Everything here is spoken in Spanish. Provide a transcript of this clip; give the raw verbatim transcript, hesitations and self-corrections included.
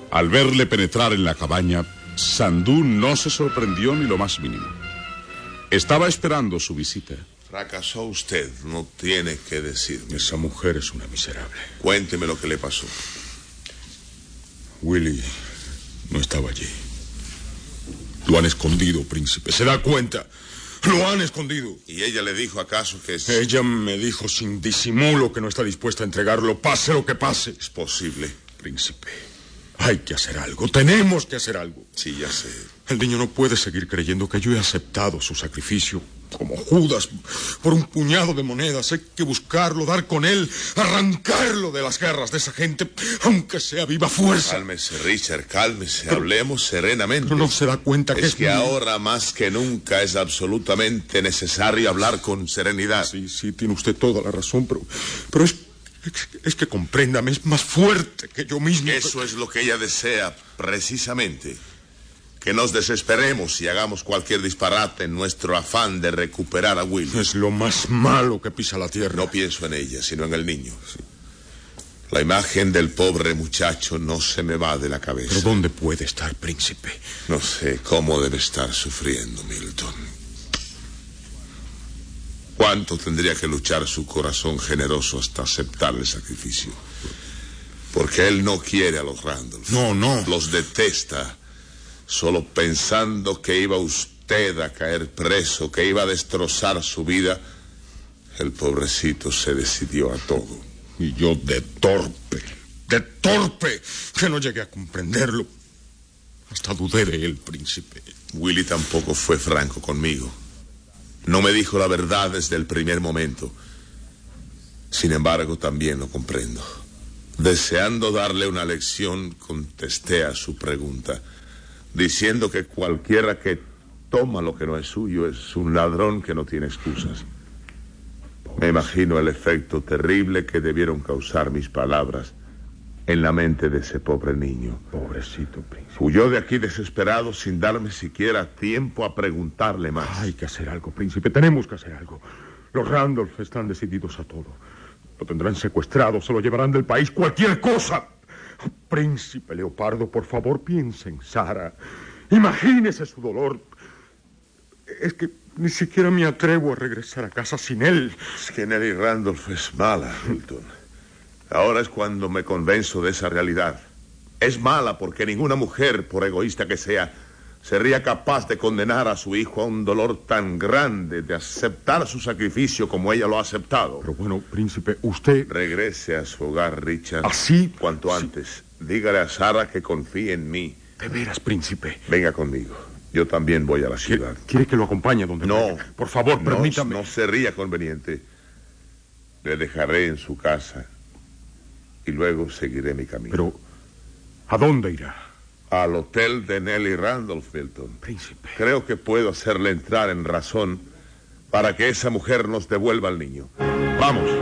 Al verle penetrar en la cabaña, Sandú no se sorprendió ni lo más mínimo. Estaba esperando su visita. Fracasó usted, no tiene que decirme. Esa mujer es una miserable. Cuénteme lo que le pasó. Willy no estaba allí. Lo han escondido, príncipe. ¿Se da cuenta? Lo han escondido. ¿Y ella le dijo acaso que es...? Ella me dijo sin disimulo que no está dispuesta a entregarlo, pase lo que pase. Es posible. Príncipe, hay que hacer algo. Tenemos que hacer algo. Sí, ya sé. El niño no puede seguir creyendo que yo he aceptado su sacrificio como Judas por un puñado de monedas. Hay que buscarlo, dar con él, arrancarlo de las garras de esa gente, aunque sea viva fuerza. Cálmese, Richard, cálmese. Pero, hablemos serenamente. Pero no se da cuenta que es... es que mi... ahora más que nunca es absolutamente necesario hablar con serenidad. Sí, sí, tiene usted toda la razón, pero, pero es, es, es que compréndame, es más fuerte que yo mismo. Eso es lo que ella desea, precisamente. Que nos desesperemos y hagamos cualquier disparate en nuestro afán de recuperar a Willy. Es lo más malo que pisa la tierra. No pienso en ella, sino en el niño. Sí. La imagen del pobre muchacho no se me va de la cabeza. ¿Pero dónde puede estar, príncipe? No sé cómo debe estar sufriendo, Milton. ¿Cuánto tendría que luchar su corazón generoso hasta aceptar el sacrificio? Porque él no quiere a los Randolph. No, no. Los detesta. Solo pensando que iba usted a caer preso, que iba a destrozar su vida, el pobrecito se decidió a todo. Y yo de torpe, de torpe, que no llegué a comprenderlo. Hasta dudé de él, príncipe. Willy tampoco fue franco conmigo. No me dijo la verdad desde el primer momento. Sin embargo, también lo comprendo. Deseando darle una lección, contesté a su pregunta, diciendo que cualquiera que toma lo que no es suyo es un ladrón que no tiene excusas. Me imagino el efecto terrible que debieron causar mis palabras en la mente de ese pobre niño. Pobrecito príncipe. Huyó de aquí desesperado sin darme siquiera tiempo a preguntarle más. Hay que hacer algo, príncipe, tenemos que hacer algo. Los Randolph están decididos a todo. Lo tendrán secuestrado, se lo llevarán del país, cualquier cosa. Príncipe Leopardo, por favor, piense en Sara. Imagínese su dolor. Es que ni siquiera me atrevo a regresar a casa sin él. Es que Nelly Randolph es mala, Milton. Ahora es cuando me convenzo de esa realidad. Es mala porque ninguna mujer, por egoísta que sea, sería capaz de condenar a su hijo a un dolor tan grande, de aceptar su sacrificio como ella lo ha aceptado. Pero bueno, príncipe, usted... Regrese a su hogar, Richard. ¿Así? Cuanto Sí. antes. Dígale a Sara que confíe en mí. De veras, príncipe. Venga conmigo. Yo también voy a la ciudad. ¿Quiere, quiere que lo acompañe donde No. vaya? Por favor, no, permítame. No sería conveniente. Le dejaré en su casa y luego seguiré mi camino. Pero, ¿a dónde irá? Al hotel de Nelly Randolph, Milton. Príncipe. Creo que puedo hacerle entrar en razón para que esa mujer nos devuelva al niño. Vamos.